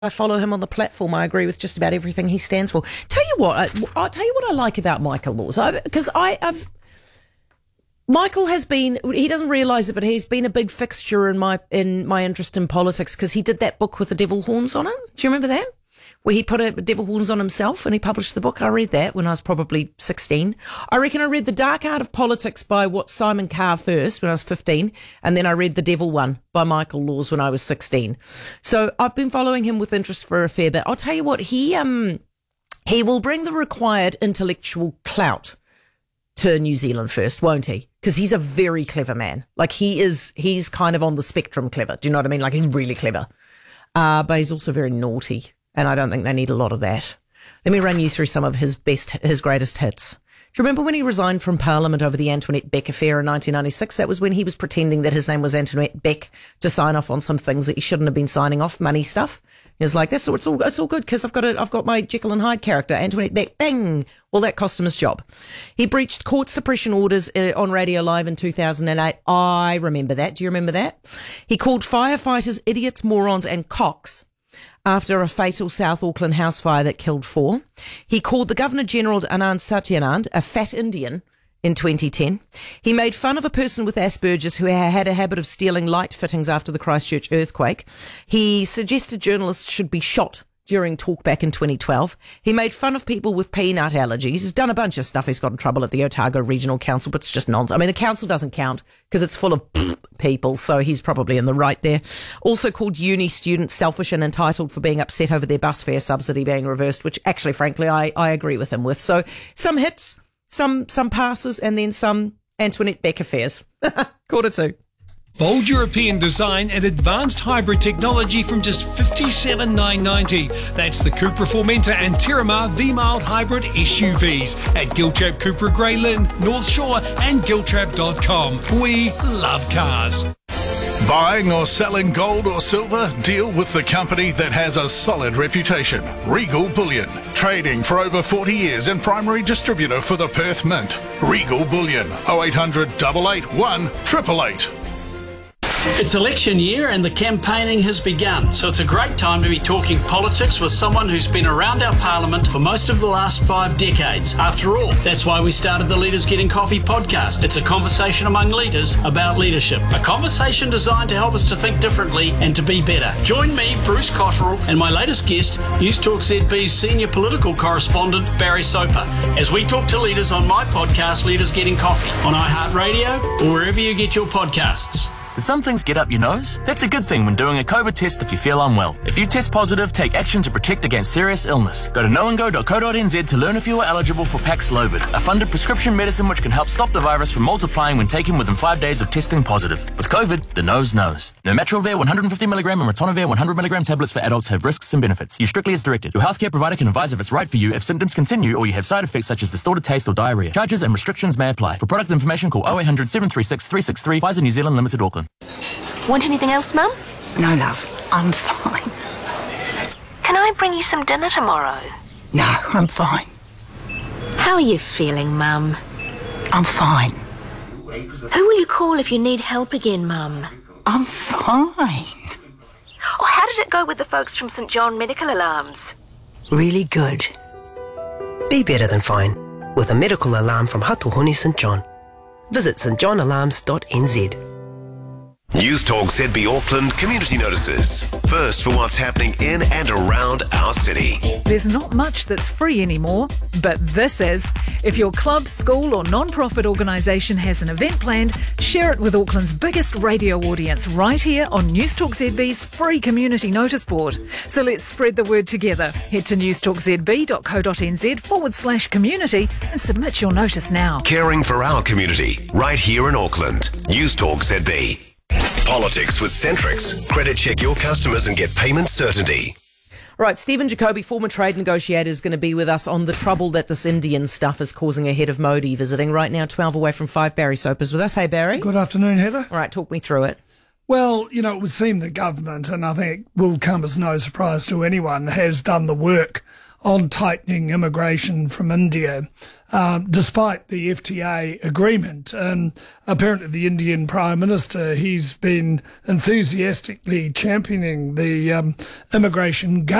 I follow him on the platform. I agree with just about everything he stands for. Tell you what, I'll tell you what I like about Michael Laws, because Michael has been, he doesn't realise it, but he's been a big fixture in my interest in politics, because he did that book with the devil horns on it. Do you remember that? Where he put a devil horns on himself and he published the book. I read that when I was probably 16. I reckon I read The Dark Art of Politics by Simon Carr first when I was 15, and then I read The Devil One by Michael Laws when I was 16. So I've been following him with interest for a fair bit. I'll tell you what, he will bring the required intellectual clout to New Zealand first, won't he? Because he's a very clever man. Like he's kind of on the spectrum clever. Do you know what I mean? Like he's really clever. But he's also very naughty. And I don't think they need a lot of that. Let me run you through some of his greatest hits. Do you remember when he resigned from Parliament over the Antoinette Beck affair in 1996? That was when he was pretending that his name was Antoinette Beck to sign off on some things that he shouldn't have been signing off, money stuff. He was like, it's all good because I've got my Jekyll and Hyde character, Antoinette Beck. Bang! Well, that cost him his job. He breached court suppression orders on Radio Live in 2008. I remember that. Do you remember that? He called firefighters idiots, morons, and cocks after a fatal South Auckland house fire that killed 4. He called the Governor-General Anand Satyanand a fat Indian in 2010. He made fun of a person with Asperger's who had a habit of stealing light fittings after the Christchurch earthquake. He suggested journalists should be shot during talkback in 2012. He made fun of people with peanut allergies. He's done a bunch of stuff. He's got in trouble at the Otago Regional Council, but it's just nonsense. I mean, the council doesn't count because it's full of people, so he's probably in the right there. Also called uni students selfish and entitled for being upset over their bus fare subsidy being reversed, which actually, frankly, I agree with him with. So some hits, some passes, and then some Antoinette Beck affairs. 1:45. Bold European design and advanced hybrid technology from just $57,990. That's the Cupra Formentor and Terramar V-Mild Hybrid SUVs at Giltrap Cupra Grey Lynn, North Shore and Giltrap.com. We love cars. Buying or selling gold or silver? Deal with the company that has a solid reputation. Regal Bullion. Trading for over 40 years and primary distributor for the Perth Mint. Regal Bullion. 0800 881 888. It's election year and the campaigning has begun, so it's a great time to be talking politics with someone who's been around our parliament for most of the last 5 decades. After all, that's why we started the Leaders Getting Coffee podcast. It's a conversation among leaders about leadership. A conversation designed to help us to think differently and to be better. Join me, Bruce Cotterill, and my latest guest, News Talk ZB's senior political correspondent, Barry Soper, as we talk to leaders on my podcast, Leaders Getting Coffee, on iHeartRadio or wherever you get your podcasts. Do some things get up your nose? That's a good thing when doing a COVID test if you feel unwell. If you test positive, take action to protect against serious illness. Go to knowandgo.co.nz to learn if you are eligible for Paxlovid, a funded prescription medicine which can help stop the virus from multiplying when taken within 5 days of testing positive. With COVID, the nose knows. Nometrovir 150mg and Ritonavir 100mg tablets for adults have risks and benefits. Use strictly as directed. Your healthcare provider can advise if it's right for you if symptoms continue or you have side effects such as distorted taste or diarrhea. Charges and restrictions may apply. For product information, call 0800 736 363. Pfizer New Zealand Limited, Auckland. Want anything else, Mum? No, love. I'm fine. Can I bring you some dinner tomorrow? No, I'm fine. How are you feeling, Mum? I'm fine. Who will you call if you need help again, Mum? I'm fine. Or how did it go with the folks from St John Medical Alarms? Really good. Be better than fine with a medical alarm from Hatuhoni St John. Visit stjohnalarms.nz. News Talk ZB Auckland community notices. First for what's happening in and around our city. There's not much that's free anymore, but this is. If your club, school or non-profit organisation has an event planned, share it with Auckland's biggest radio audience right here on News Talk ZB's free community notice board. So let's spread the word together. Head to newstalkzb.co.nz/community and submit your notice now. Caring for our community right here in Auckland. News Talk ZB. Politics with Centrix. Credit check your customers and get payment certainty. Right, Stephen Jacoby, former trade negotiator, is going to be with us on the trouble that this Indian stuff is causing ahead of Modi visiting. Right now, 12 away from 5, Barry Soper's with us. Hey, Barry. Good afternoon, Heather. All right, talk me through it. Well, you know, it would seem the government, and I think it will come as no surprise to anyone, has done the work on tightening immigration from India, despite the FTA agreement. And apparently the Indian Prime Minister, he's been enthusiastically championing the immigration